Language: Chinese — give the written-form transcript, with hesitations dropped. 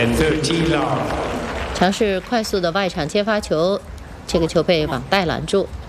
尝试快速的外场接发球，这个球被网带拦住。